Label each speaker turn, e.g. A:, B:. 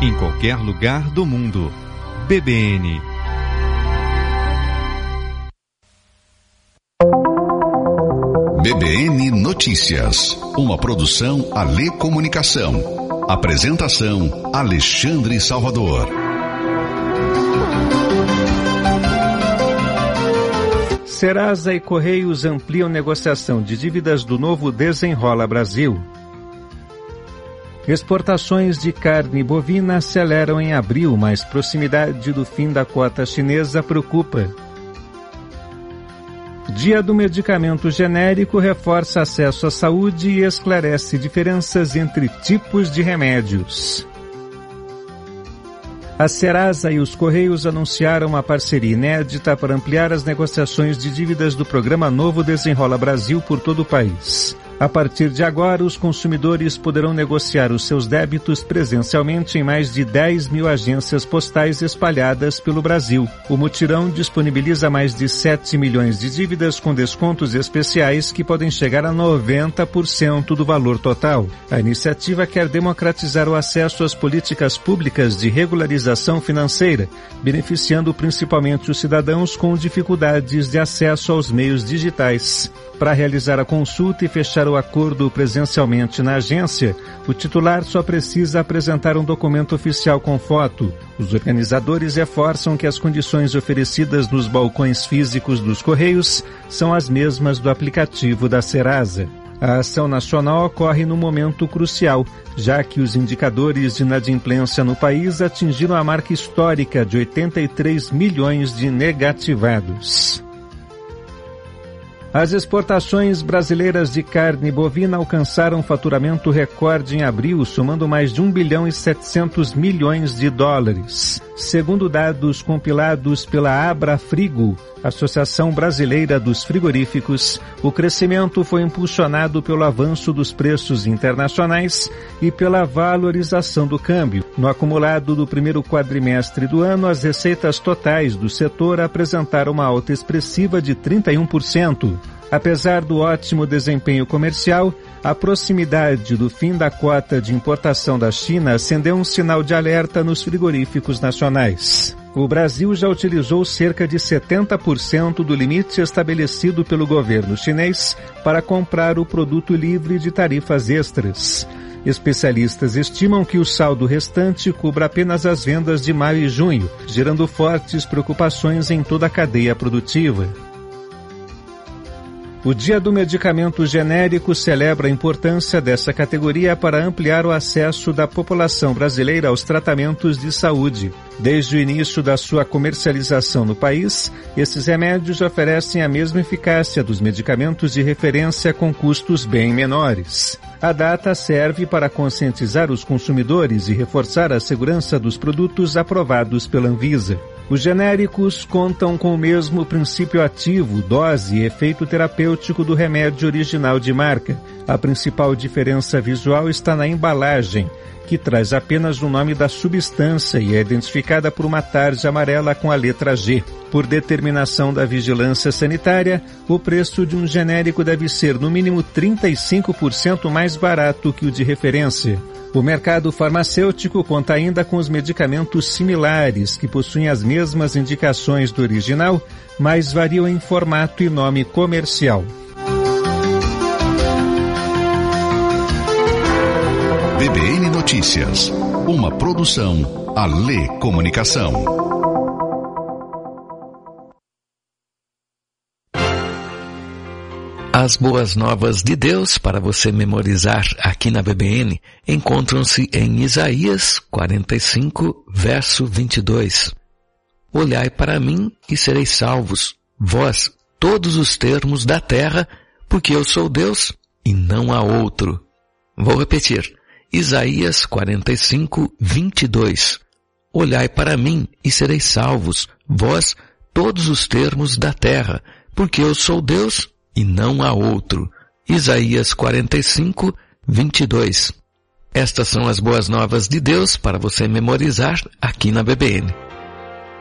A: em qualquer lugar do mundo. BBN.
B: BBN Notícias, uma produção Alê Comunicação. Apresentação Alexandre Salvador.
C: Serasa e Correios ampliam negociação de dívidas do novo Desenrola Brasil. Exportações de carne bovina aceleram em abril, mas proximidade do fim da cota chinesa preocupa. Dia do Medicamento Genérico reforça acesso à saúde e esclarece diferenças entre tipos de remédios. A Serasa e os Correios anunciaram uma parceria inédita para ampliar as negociações de dívidas do programa Novo Desenrola Brasil por todo o país. A partir de agora, os consumidores poderão negociar os seus débitos presencialmente em mais de 10 mil agências postais espalhadas pelo Brasil. O mutirão disponibiliza mais de 7 milhões de dívidas com descontos especiais que podem chegar a 90% do valor total. A iniciativa quer democratizar o acesso às políticas públicas de regularização financeira, beneficiando principalmente os cidadãos com dificuldades de acesso aos meios digitais. Para realizar a consulta e fechar o acordo presencialmente na agência, o titular só precisa apresentar um documento oficial com foto. Os organizadores reforçam que as condições oferecidas nos balcões físicos dos Correios são as mesmas do aplicativo da Serasa. A ação nacional ocorre num momento crucial, já que os indicadores de inadimplência no país atingiram a marca histórica de 83 milhões de negativados. As exportações brasileiras de carne bovina alcançaram faturamento recorde em abril, somando mais de 1 bilhão e 700 milhões de dólares. Segundo dados compilados pela Abrafrigo, Associação Brasileira dos Frigoríficos, o crescimento foi impulsionado pelo avanço dos preços internacionais e pela valorização do câmbio. No acumulado do primeiro quadrimestre do ano, as receitas totais do setor apresentaram uma alta expressiva de 31%. Apesar do ótimo desempenho comercial, a proximidade do fim da cota de importação da China acendeu um sinal de alerta nos frigoríficos nacionais. O Brasil já utilizou cerca de 70% do limite estabelecido pelo governo chinês para comprar o produto livre de tarifas extras. Especialistas estimam que o saldo restante cubra apenas as vendas de maio e junho, gerando fortes preocupações em toda a cadeia produtiva. O Dia do Medicamento Genérico celebra a importância dessa categoria para ampliar o acesso da população brasileira aos tratamentos de saúde. Desde o início da sua comercialização no país, esses remédios oferecem a mesma eficácia dos medicamentos de referência com custos bem menores. A data serve para conscientizar os consumidores e reforçar a segurança dos produtos aprovados pela Anvisa. Os genéricos contam com o mesmo princípio ativo, dose e efeito terapêutico do remédio original de marca. A principal diferença visual está na embalagem, que traz apenas o nome da substância e é identificada por uma tarja amarela com a letra G. Por determinação da vigilância sanitária, o preço de um genérico deve ser no mínimo 35% mais barato que o de referência. O mercado farmacêutico conta ainda com os medicamentos similares, que possuem as mesmas indicações do original, mas variam em formato e nome comercial.
B: BBN Notícias, uma produção Alê Comunicação.
D: As boas novas de Deus para você memorizar aqui na BBN encontram-se em Isaías 45, verso 22. Olhai para mim e sereis salvos, vós, todos os termos da terra, porque eu sou Deus e não há outro. Vou repetir. Isaías 45, 22. Olhai para mim e sereis salvos, vós, todos os termos da terra, porque eu sou Deus e não há outro. Isaías 45, 22. Estas são as boas novas de Deus para você memorizar aqui na BBN.